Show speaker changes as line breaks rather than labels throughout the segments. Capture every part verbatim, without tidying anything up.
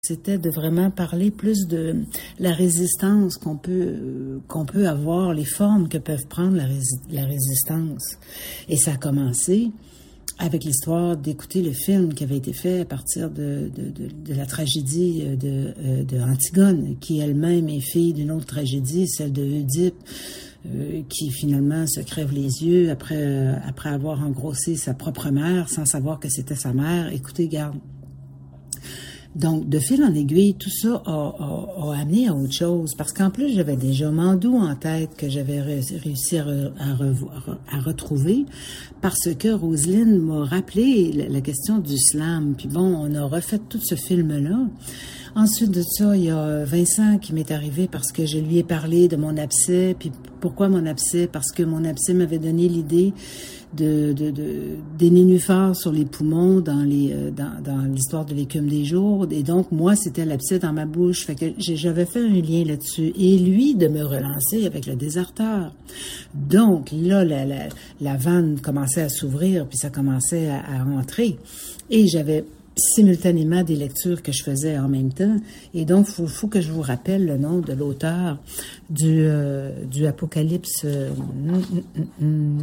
C'était de vraiment parler plus de la résistance qu'on peut qu'on peut avoir, les formes que peuvent prendre la, rési- la résistance. Et ça a commencé avec l'histoire d'écouter le film qui avait été fait à partir de, de, de, de la tragédie de, de Antigone, qui elle-même est fille d'une autre tragédie, celle de Oedipe, euh, qui finalement se crève les yeux après, après avoir engrossé sa propre mère sans savoir que c'était sa mère. Écoutez, garde. Donc, de fil en aiguille, tout ça a, a, a amené à autre chose. Parce qu'en plus, j'avais déjà Mandou en tête que j'avais réussi à, à, revoir, à retrouver. Parce que Roselyne m'a rappelé la, la question du slam. Puis bon, on a refait tout ce film-là. Ensuite de ça, il y a Vincent qui m'est arrivé parce que je lui ai parlé de mon abcès. Puis pourquoi mon abcès? Parce que mon abcès m'avait donné l'idée de, de, de, des nénuphars sur les poumons dans les, euh, dans, dans l'histoire de l'écume des jours. Et donc, moi, c'était l'abcès dans ma bouche. Fait que j'avais fait un lien là-dessus. Et lui, de me relancer avec le déserteur. Donc, là, la, la, la vanne commençait à s'ouvrir, puis ça commençait à, à rentrer. Et j'avais simultanément des lectures que je faisais en même temps. Et donc, il faut, faut que je vous rappelle le nom de l'auteur du, euh, du Apocalypse. Euh, mm, mm, mm.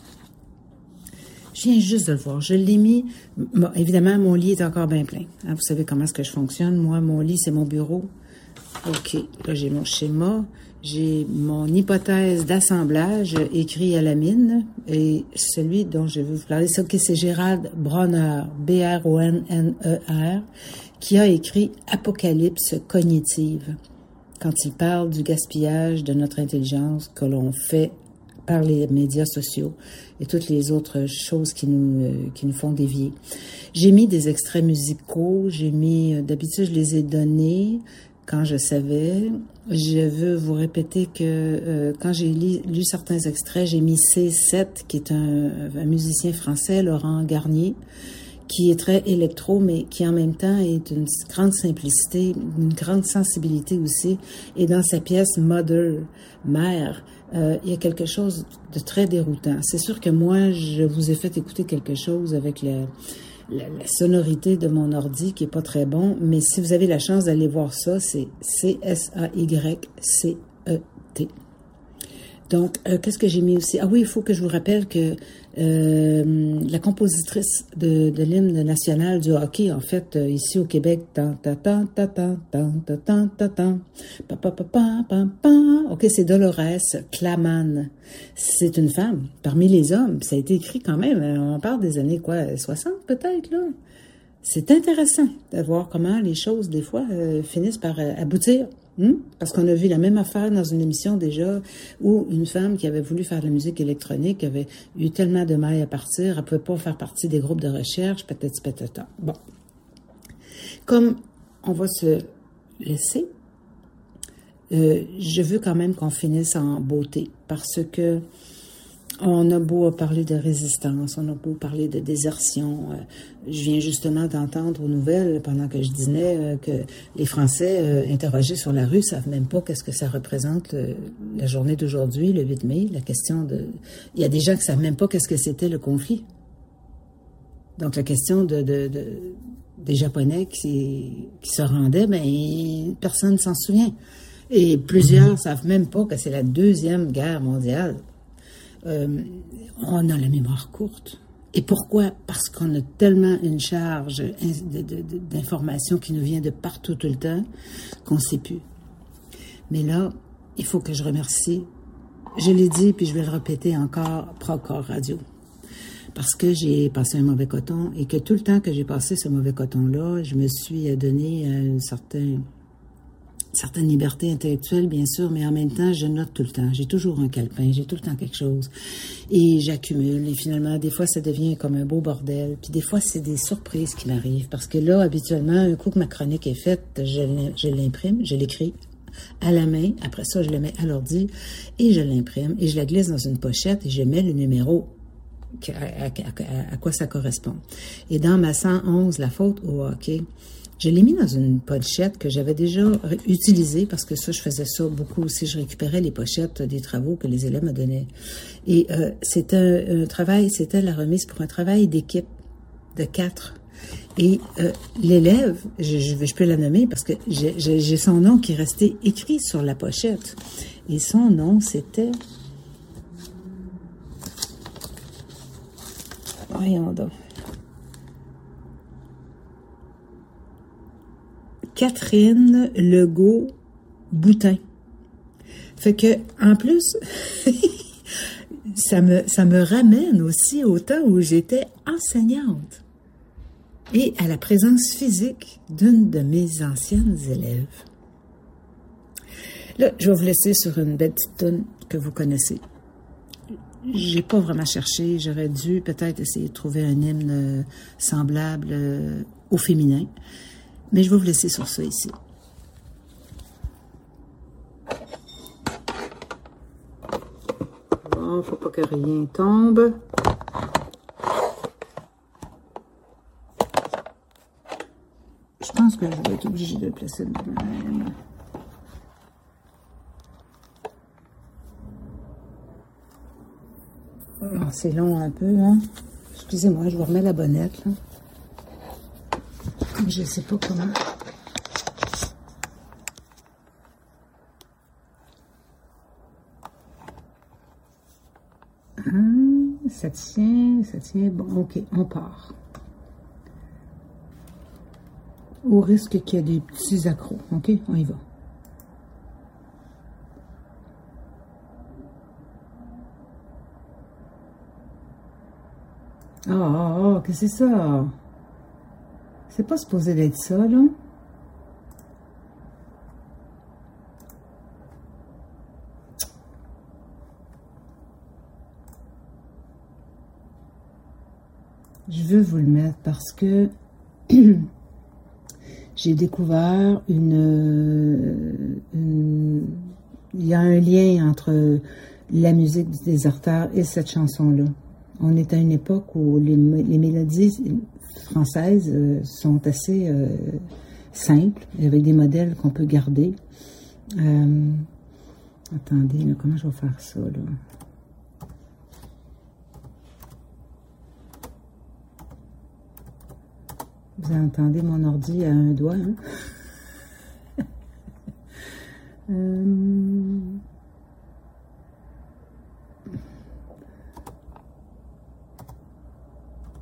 Je viens juste de le voir. Je l'ai mis. Bon, évidemment, mon lit est encore bien plein. Hein, vous savez comment est-ce que je fonctionne. Moi, mon lit, c'est mon bureau. OK. Là, j'ai mon schéma. J'ai mon hypothèse d'assemblage écrit à la mine. Et celui dont je vais vous parler, c'est, okay, c'est Gérald Bronner, B R O N N E R, qui a écrit Apocalypse cognitive, quand il parle du gaspillage de notre intelligence que l'on fait par les médias sociaux et toutes les autres choses qui nous euh, qui nous font dévier. J'ai mis des extraits musicaux, j'ai mis, euh, d'habitude je les ai donnés quand je savais. Je veux vous répéter que euh, quand j'ai lu, lu certains extraits, j'ai mis C sept, qui est un, un musicien français, Laurent Garnier, qui est très électro, mais qui en même temps est d'une grande simplicité, une grande sensibilité aussi. Et dans sa pièce Mother, Mère, euh, il y a quelque chose de très déroutant. C'est sûr que moi, je vous ai fait écouter quelque chose avec la, la, la sonorité de mon ordi qui est pas très bon, mais si vous avez la chance d'aller voir ça, c'est C S A Y C E T. Donc, euh, qu'est-ce que j'ai mis aussi? Ah oui, il faut que je vous rappelle que euh, la compositrice de, de l'hymne national du hockey, en fait, euh, ici au Québec, tan ta ta ta ta ta ta ta ta ta pa pa pa pa pa pa. Ok, c'est Dolores Claman. C'est une femme parmi les hommes. Ça a été écrit quand même. On parle des années quoi, soixante peut-être là. C'est intéressant de voir comment les choses des fois euh, finissent par euh, aboutir. Hmm? Parce qu'on a vu la même affaire dans une émission déjà où une femme qui avait voulu faire de la musique électronique avait eu tellement de mal à partir, elle ne pouvait pas faire partie des groupes de recherche, patati patata. Bon. Comme on va se laisser, euh, je veux quand même qu'on finisse en beauté parce que on a beau parler de résistance, on a beau parler de désertion. Euh, je viens justement d'entendre aux nouvelles, pendant que je dînais, euh, que les Français euh, interrogés sur la rue ne savent même pas qu'est-ce que ça représente euh, la journée d'aujourd'hui, le huit mai, la question de... Il y a des gens qui ne savent même pas qu'est-ce que c'était le conflit. Donc la question de, de, de des Japonais qui, qui se rendaient, ben personne ne s'en souvient. Et plusieurs ne savent même pas que c'est la Deuxième Guerre mondiale. Euh, on a la mémoire courte. Et pourquoi? Parce qu'on a tellement une charge de, de, de, d'informations qui nous vient de partout tout le temps qu'on ne sait plus. Mais là, il faut que je remercie, je l'ai dit puis je vais le répéter encore, Procore Radio. Parce que j'ai passé un mauvais coton et que tout le temps que j'ai passé ce mauvais coton-là, je me suis donné un certain... certaines libertés intellectuelles, bien sûr, mais en même temps, je note tout le temps. J'ai toujours un calepin, j'ai tout le temps quelque chose. Et j'accumule. Et finalement, des fois, ça devient comme un beau bordel. Puis des fois, c'est des surprises qui m'arrivent. Parce que là, habituellement, un coup que ma chronique est faite, je, je l'imprime, je l'écris à la main. Après ça, je le mets à l'ordi et je l'imprime. Et je la glisse dans une pochette et je mets le numéro à, à, à, à quoi ça correspond. Et dans ma cent onze, la faute au hockey, je l'ai mis dans une pochette que j'avais déjà utilisée parce que ça, je faisais ça beaucoup aussi. Je récupérais les pochettes des travaux que les élèves me donnaient. Et euh, c'était un, un travail, c'était la remise pour un travail d'équipe de quatre. Et euh, l'élève, je, je, je peux la nommer parce que j'ai son nom qui est resté écrit sur la pochette. Et son nom, c'était... Voyons donc. Catherine Legault-Boutin. Fait que, en plus, ça me, ça me ramène aussi au temps où j'étais enseignante et à la présence physique d'une de mes anciennes élèves. Là, je vais vous laisser sur une belle petite toune que vous connaissez. J'ai pas vraiment cherché, j'aurais dû peut-être essayer de trouver un hymne semblable euh, au féminin, mais je vais vous laisser sur ça ici. Bon, faut pas que rien tombe. Je pense que je vais être obligée de le placer de même. Oh, c'est long un peu, hein? Excusez-moi, je vous remets la bonnette, là. Je sais pas comment. Ah, ça tient, ça tient. Bon, ok, on part. Au risque qu'il y ait des petits accros, ok? On y va. Ah, oh, oh, qu'est-ce que c'est ça? C'est pas supposé d'être ça, là. Je veux vous le mettre parce que j'ai découvert une, une... Il y a un lien entre la musique du Déserteur et cette chanson-là. On est à une époque où les, les mélodies françaises euh, sont assez euh, simples, avec des modèles qu'on peut garder. Euh, attendez, là, comment je vais faire ça, là? Vous entendez mon ordi à un doigt, hein? euh...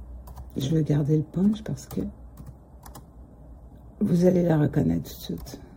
Je vais garder le punch parce que vous allez la reconnaître tout de suite.